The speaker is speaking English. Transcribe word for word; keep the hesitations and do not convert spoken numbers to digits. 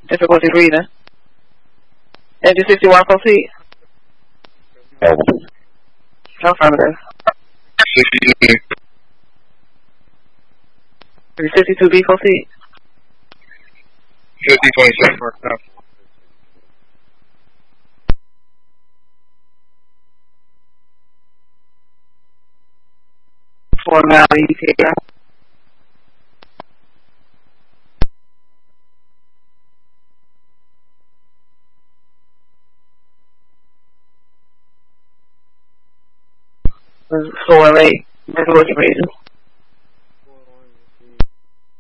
Difficulty breathing. Engine sixty-one, proceed. Affirmative. sixty-two. sixty-two B, proceed. fifty twenty-seven, mark down. Four mile E T A. Four late. Difficulty breathing.